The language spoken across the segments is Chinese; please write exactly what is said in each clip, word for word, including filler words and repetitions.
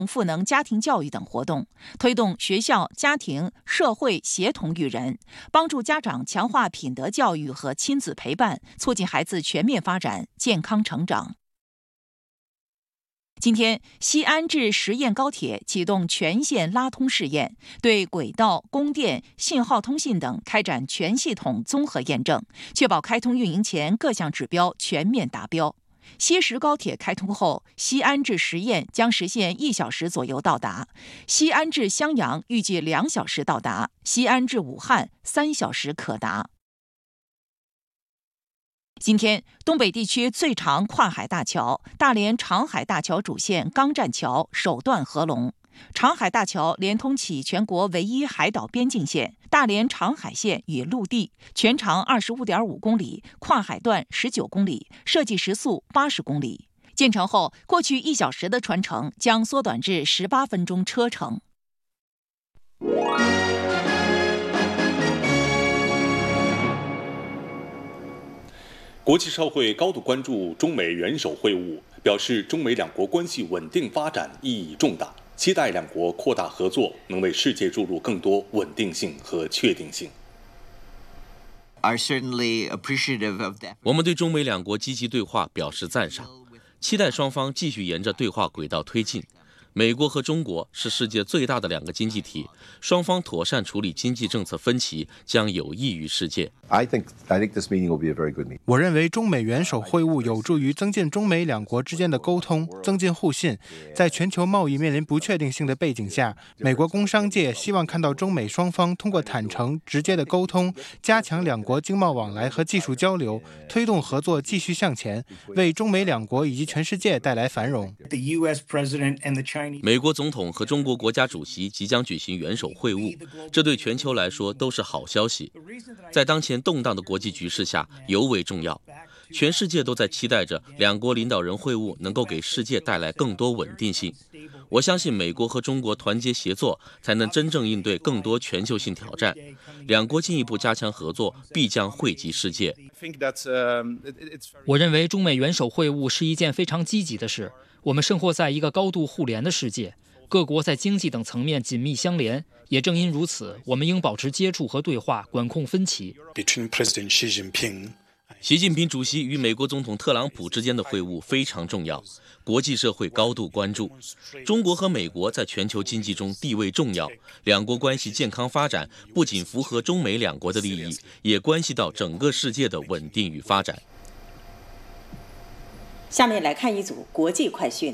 赋能家庭教育等活动，推动学校、家庭、社会协同育人，帮助家长强化品德教育和亲子陪伴，促进孩子全面发展、健康成长。今天，西安至十堰高铁启动全线拉通试验，对轨道、供电、信号通信等开展全系统综合验证，确保开通运营前各项指标全面达标。西石高铁开通后，西安至十堰将实现一小时左右到达，西安至襄阳预计两小时到达，西安至武汉三小时可达。今天，东北地区最长跨海大桥大连长海大桥主线钢栈桥首段合龙。长海大桥连通起全国唯一海岛边境线大连长海线与陆地，全长 二十五点五公里，跨海段十九公里，设计时速八十公里。建成后，过去一小时的船程将缩短至十八分钟车程。 国际社会高度关注中美元首会晤，表示中美两国关系稳定发展意义重大，期待两国扩大合作，能为世界注入更多稳定性和确定性。 我们对中美两国积极对话表示赞赏，期待双方继续沿着对话轨道推进。美国和中国是世界最大的两个经济体，双方妥善处理经济政策分歧将有益于世界。 I think, I think this meeting will be a very good meeting. 我认为中美元首会晤有助于增进中美两国之间的沟通，增进互信。在全球贸易面临不确定性的背景下，美国工商界希望看到中美双方通过坦诚、直接的沟通，加强两国经贸往来和技术交流，推动合作继续向前，为中美两国以及全世界带来繁荣。 美国总统和中国国家主席即将举行元首会晤，这对全球来说都是好消息。在当前动荡的国际局势下尤为重要，全世界都在期待着两国领导人会晤能够给世界带来更多稳定性。我相信美国和中国团结协作，才能真正应对更多全球性挑战。两国进一步加强合作，必将惠及世界。 我认为中美元首会晤是一件非常积极的事。我们生活在一个高度互联的世界，各国在经济等层面紧密相连，也正因如此，我们应保持接触和对话，管控分歧。 习近平主席与美国总统特朗普之间的会晤非常重要，国际社会高度关注。中国和美国在全球经济中地位重要，两国关系健康发展不仅符合中美两国的利益，也关系到整个世界的稳定与发展。 下面来看一组国际快讯。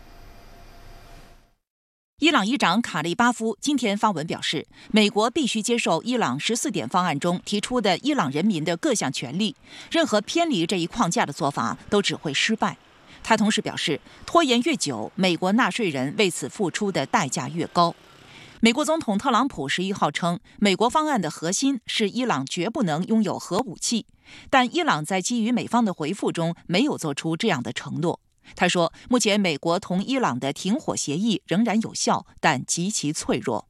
伊朗议长卡利巴夫今天发文表示，美国必须接受伊朗十四点方案中提出的伊朗人民的各项权利，任何偏离这一框架的做法都只会失败。他同时表示，拖延越久，美国纳税人为此付出的代价越高。美国总统特朗普十一号称，美国方案的核心是伊朗绝不能拥有核武器，但伊朗在基于美方的回复中没有做出这样的承诺。他说，目前美国同伊朗的停火协议仍然有效，但极其脆弱。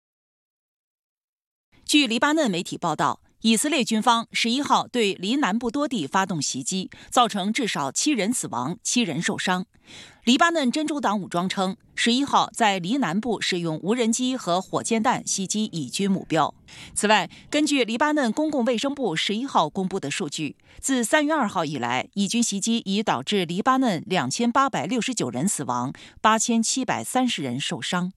据黎巴嫩媒体报道，以色列军方十一号对黎南部多地发动袭击，造成至少七人死亡、七人受伤。黎巴嫩真主党武装称，十一号在黎南部使用无人机和火箭弹袭击以军目标。此外，根据黎巴嫩公共卫生部十一号公布的数据，自三月二号以来，以军袭击已导致黎巴嫩两千八百六十九人死亡，八千七百三十人受伤。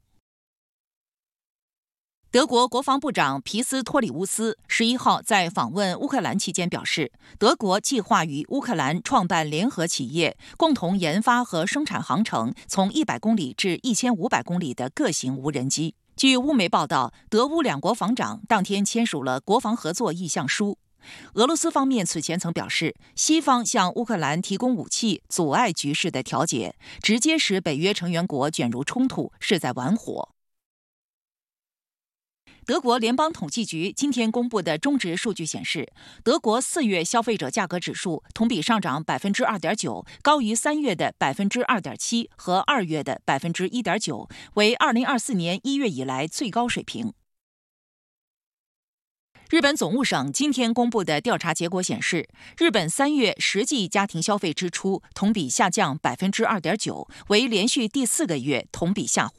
德国国防部长皮斯托里乌斯十一号在访问乌克兰期间表示，德国计划与乌克兰创办联合企业，共同研发和生产航程从一百公里至一千五百公里的各型无人机。据乌媒报道，德乌两国防长当天签署了国防合作意向书。俄罗斯方面此前曾表示，西方向乌克兰提供武器，阻碍局势的调解，直接使北约成员国卷入冲突，是在玩火。德国联邦统计局今天公布的中值数据显示，德国四月消费者价格指数同比上涨 百分之二点九， 高于三月的 百分之二点七 和二月的 百分之一点九， 为二零二四年一月以来最高水平。 日本总务省今天公布的调查结果显示，日本三月实际家庭消费支出同比下降百分之二点九，为连续第四个月同比下滑。